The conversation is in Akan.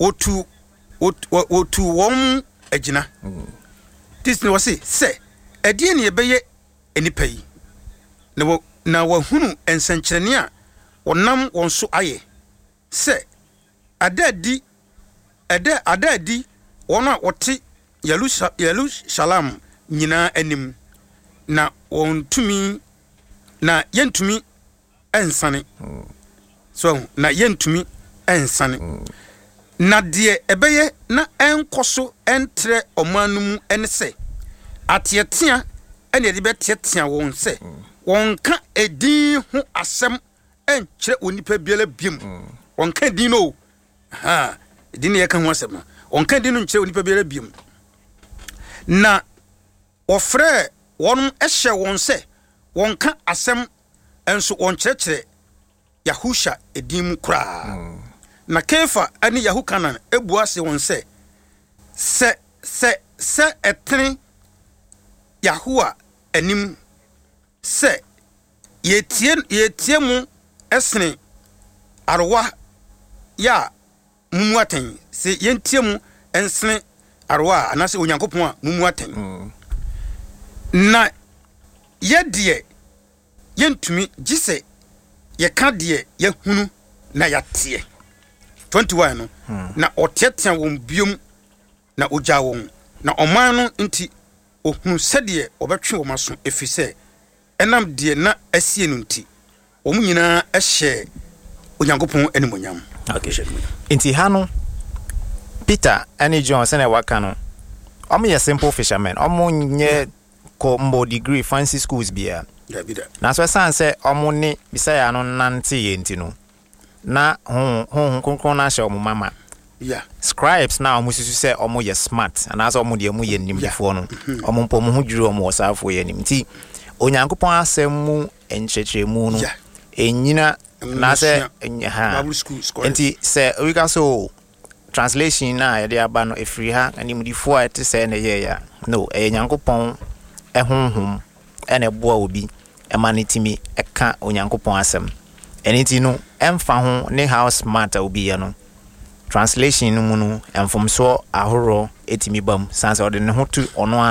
otu wom agina this no say edie ne yebeye enipa yi na wahunu ensenkyerene a wonam wonso aye say adadi wona wote Yerusalem nyina anim na wontumi na yentumi ensane so na yentumi ensane na de ebeye na enkoso entre omanum ense atietia ene de betietia won se won ka edin ho asem enkyere onipa biela biem won ka edin no ha edin ye ka ho asem won ka edin no nkyere onipa biela biem na ofre won ehye won se won ka asem enso won kyerɛkyerɛ Yahusha edin kura na Kefa ani Yahukanan ebua se won se etre Yahua anim se yetie mu esne arwa ya mumuaten se yentie mu ensne arwa anase onyankopon a mumuaten na yedie yentumi gise ye ka de ye hunu na yatie 21 no na otetea won biom na ogya won na oman no nti ohunu sede obetwe wo maso efise enam de na asie no nti omu nyina ehye onyankopon animonyam okay nti ha no Peter and John sene waka no omo ye simple fishermen omo nye ko mbo degree fancy schools bia na so san se omo ni bisaya no nante ye nti no na konkron na hye omo mama scribes na omo susu se omo ye smart and as omo de omo ye nim before no omo mpo mo hudwuru omo osafo ye nim nti onyankopon asemu enchechemu no enyina na se Bible school nti se we can so translation na ye de aba no efiri ha animdifo a te se na ye ya no enyankopon ehonhom ene boa obi emanitimi eka onyankopon asem eniti no emfa ho ne house smart obi ya no translation no mu no emfomso ahoro etimi bam sanse ode ne ho tu ono